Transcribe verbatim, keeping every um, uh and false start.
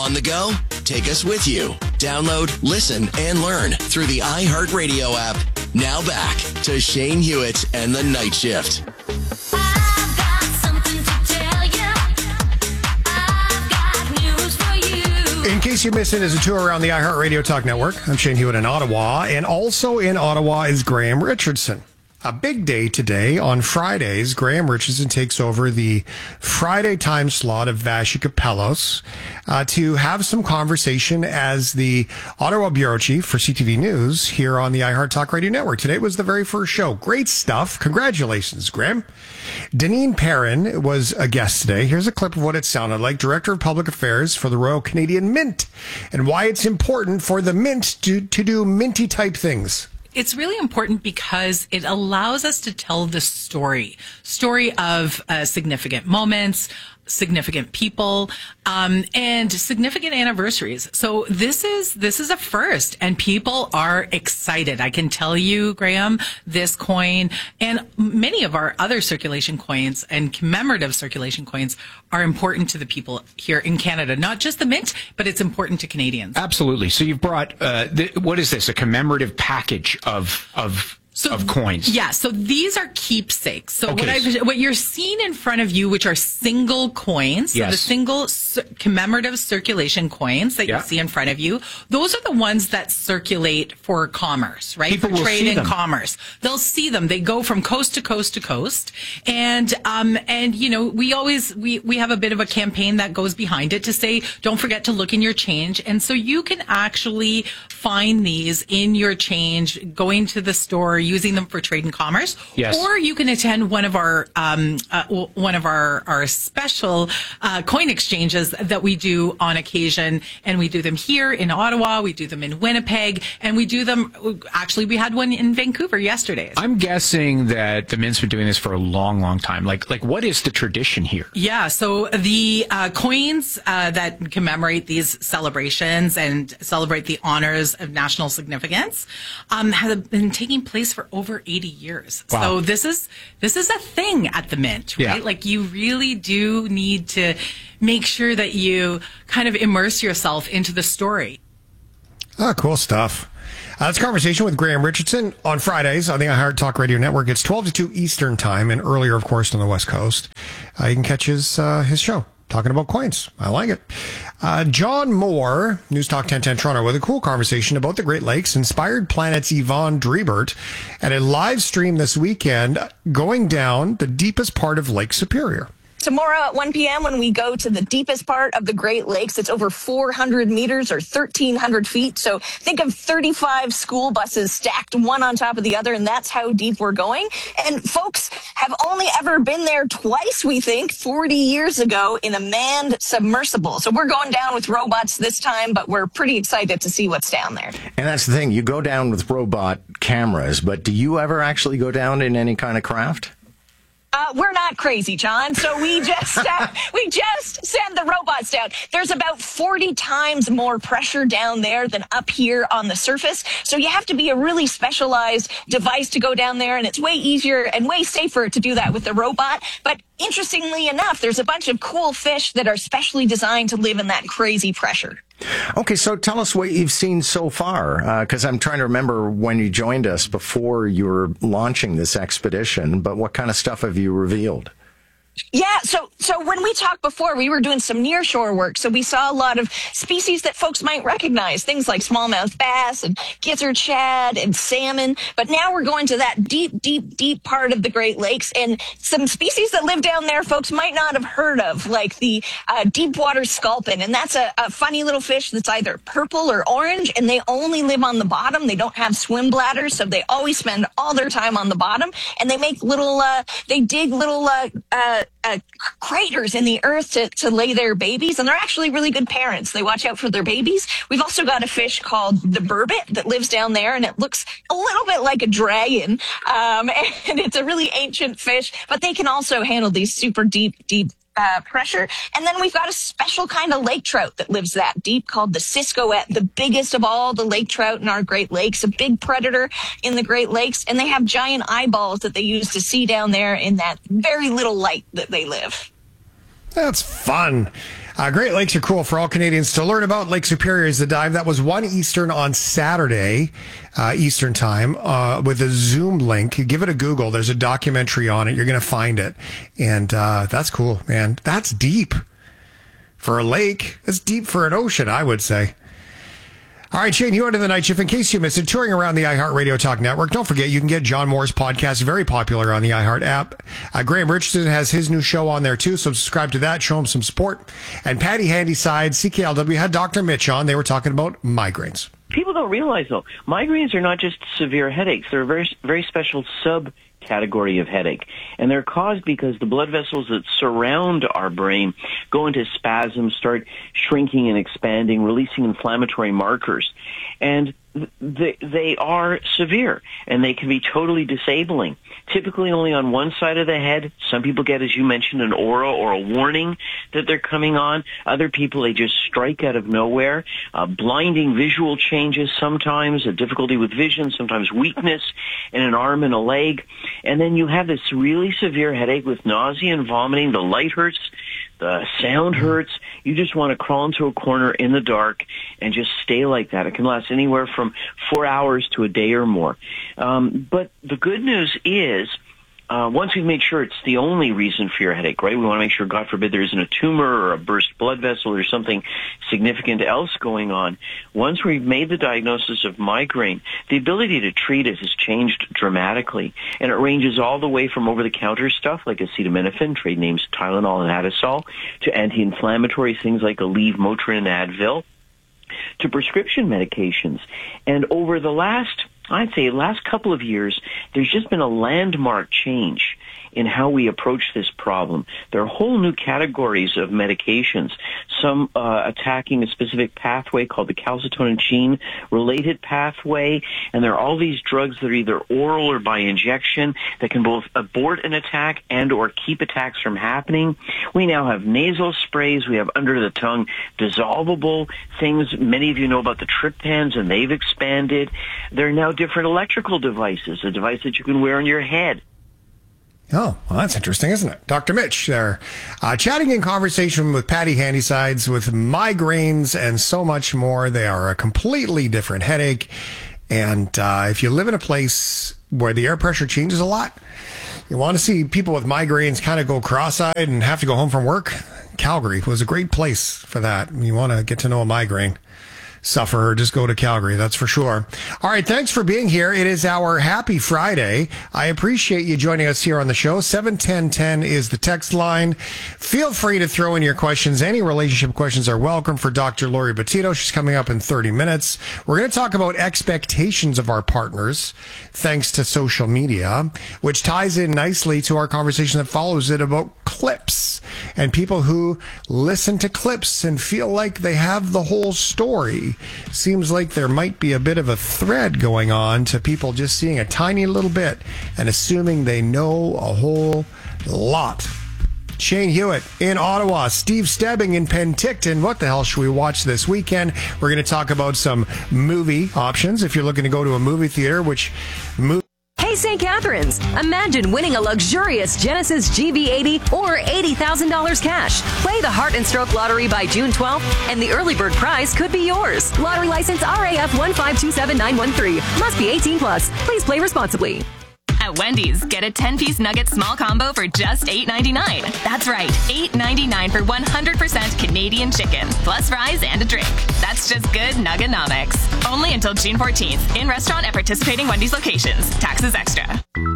On the go? Take us with you. Download, listen, and learn through the iHeartRadio app. Now back to Shane Hewitt and the Night Shift. I've got something to tell you. I've got news for you. In case you missed it, as a tour around the iHeartRadio Talk Network, I'm Shane Hewitt in Ottawa, and also in Ottawa is Graham Richardson. A big day today. On Fridays, Graham Richardson takes over the Friday time slot of Vassy Kapelos uh, to have some conversation as the Ottawa bureau chief for C T V News here on the iHeart Talk Radio Network. Today was the very first show. Great stuff. Congratulations, Graham. Deneen Perrin was a guest today. Here's a clip of what it sounded like. Director of Public Affairs for the Royal Canadian Mint, and why it's important for the Mint to, to do minty type things. It's really important because it allows us to tell the story, story of uh, significant moments, significant people, um, and significant anniversaries. So this is this is a first, and people are excited. I can tell you, Graham, this coin and many of our other circulation coins and commemorative circulation coins are important to the people here in Canada. Not just the Mint, but it's important to Canadians. Absolutely. So you've brought uh, th- what is this? A commemorative package of of. So, of coins. Yeah, so these are keepsakes. So Okay. what I've, what you're seeing in front of you, which are single coins, so Yes. the single cir- commemorative circulation coins that Yeah. you see in front of you, those are the ones that circulate for commerce, right? People for will trade see and them. commerce. They'll see them. They go from coast to coast to coast. And um and you know, we always we we have a bit of a campaign that goes behind it to say don't forget to look in your change. And so you can actually find these in your change, going to the store, using them for trade and commerce. Yes. Or you can attend one of our um, uh, w- one of our our special uh, coin exchanges that we do on occasion, and we do them here in Ottawa. We do them in Winnipeg, and we do them. Actually, we had one in Vancouver yesterday. I'm guessing that the Mint's been doing this for a long, long time. Like, like what is the tradition here? Yeah, so the uh, coins uh, that commemorate these celebrations and celebrate the honors of national significance um, have been taking place for over eighty years. Wow. So this is this is a thing at the Mint, right? Yeah. Like you really do need to make sure that you kind of immerse yourself into the story. Oh, cool stuff. Uh, that's a conversation with Graham Richardson on Fridays on the iHeart Talk Radio Network. It's twelve to two Eastern Time, and earlier, of course, on the West Coast. Uh, you can catch his uh, his show talking about coins. I like it. Uh, John Moore, News Talk ten ten Toronto, with a cool conversation about the Great Lakes, inspired Planet's Yvonne Drebert at a live stream this weekend going down the deepest part of Lake Superior. Tomorrow at one p.m. when we go to the deepest part of the Great Lakes, it's over four hundred meters or thirteen hundred feet. So think of thirty-five school buses stacked one on top of the other, and that's how deep we're going. And folks have only ever been there twice, we think, forty years ago in a manned submersible. So we're going down with robots this time, but we're pretty excited to see what's down there. And that's the thing. You go down with robot cameras, but do you ever actually go down in any kind of craft? Uh, we're not crazy, John. So we just uh, we just send the robots down. There's about forty times more pressure down there than up here on the surface. So you have to be a really specialized device to go down there, and it's way easier and way safer to do that with the robot. But interestingly enough, there's a bunch of cool fish that are specially designed to live in that crazy pressure. Okay, so tell us what you've seen so far, because uh, I'm trying to remember when you joined us before you were launching this expedition, but what kind of stuff have you revealed? Yeah, so so when we talked before, we were doing some nearshore work, so we saw a lot of species that folks might recognize, things like smallmouth bass and gizzard shad and salmon. But now we're going to that deep, deep, deep part of the Great Lakes, and some species that live down there folks might not have heard of, like the uh, deep water sculpin. And that's a, a funny little fish that's either purple or orange, and they only live on the bottom. They don't have swim bladders, so they always spend all their time on the bottom, and they make little, uh, they dig little uh, uh, Uh, craters in the earth to, to lay their babies, and they're actually really good parents. They watch out for their babies. We've also got a fish called the burbot that lives down there, and it looks a little bit like a dragon, um, and it's a really ancient fish, but they can also handle these super deep, deep Uh, pressure. And then we've got a special kind of lake trout that lives that deep called the Siskoet, the biggest of all the lake trout in our Great Lakes, a big predator in the Great Lakes. And they have giant eyeballs that they use to see down there in that very little light that they live. That's fun. Uh, Great Lakes are cool for all Canadians to learn about. Lake Superior is the dive. That was one Eastern on Saturday, uh, Eastern time, uh, with a Zoom link. You give it a Google. There's a documentary on it. You're going to find it. And uh, that's cool, man. That's deep for a lake. That's deep for an ocean, I would say. All right, Shane Hewitt in the Night Shift. In case you missed it, touring around the iHeart Radio Talk Network. Don't forget, you can get John Moore's podcast, very popular on the iHeart app. Uh, Graham Richardson has his new show on there, too, so subscribe to that. Show him some support. And Patty Handyside, C K L W, had Doctor Mitch on. They were talking about migraines. People don't realize, though, migraines are not just severe headaches. They're a very, very special subcategory of headache. And they're caused because the blood vessels that surround our brain go into spasms, start shrinking and expanding, releasing inflammatory markers. And they, they are severe, and they can be totally disabling. Typically only on one side of the head. Some people get, as you mentioned, an aura or a warning that they're coming on. Other people, they just strike out of nowhere. Uh, blinding visual changes sometimes, a difficulty with vision, sometimes weakness in an arm and a leg. And then you have this really severe headache with nausea and vomiting. The light hurts. The sound hurts. You just want to crawl into a corner in the dark and just stay like that. It can last anywhere from four hours to a day or more. Um, but the good news is, uh, once we've made sure it's the only reason for your headache, right? We want to make sure, God forbid, there isn't a tumor or a burst blood vessel or something significant else going on. Once we've made the diagnosis of migraine, the ability to treat it has changed dramatically. And it ranges all the way from over-the-counter stuff like acetaminophen, trade names Tylenol and Adasol, to anti-inflammatory things like Aleve, Motrin, and Advil, to prescription medications. And over the last, I'd say, last couple of years, there's just been a landmark change in how we approach this problem. There are whole new categories of medications, some uh, attacking a specific pathway called the calcitonin gene-related pathway, and there are all these drugs that are either oral or by injection that can both abort an attack and or keep attacks from happening. We now have nasal sprays. We have under-the-tongue dissolvable things. Many of you know about the triptans, and they've expanded. There are now different electrical devices, a device that you can wear on your head. Oh, well, that's interesting, isn't it? Doctor Mitch there, uh, chatting in conversation with Patty Handysides with migraines and so much more. They are a completely different headache. And uh, if you live in a place where the air pressure changes a lot, you want to see people with migraines kind of go cross-eyed and have to go home from work. Calgary was a great place for that. You want to get to know a migraine sufferer, just go to Calgary, that's for sure. All right, thanks for being here. It is our Happy Friday. I appreciate you joining us here on the show. seven one zero one zero is the text line. Feel free to throw in your questions. Any relationship questions are welcome for Doctor Lori Bettito. She's coming up in thirty minutes. We're going to talk about expectations of our partners, thanks to social media, which ties in nicely to our conversation that follows it about clips and people who listen to clips and feel like they have the whole story. Seems like there might be a bit of a thread going on to people just seeing a tiny little bit and assuming they know a whole lot. Shane Hewitt in Ottawa, Steve Stebbing in Penticton. What the hell should we watch this weekend? We're going to talk about some movie options if you're looking to go to a movie theater, which movie. Hey, Saint Catharines, imagine winning a luxurious Genesis G V eighty or eighty thousand dollars cash. Play the Heart and Stroke Lottery by June twelfth, and the early bird prize could be yours. Lottery license R A F one five two seven nine one three. Must be eighteen plus. Please play responsibly. At Wendy's, get a ten-piece nugget small combo for just eight ninety-nine. That's right, eight ninety-nine for one hundred percent Canadian chicken, plus fries and a drink. That's just good Nuggenomics. Only until June fourteenth. In restaurant at participating Wendy's locations. Taxes extra.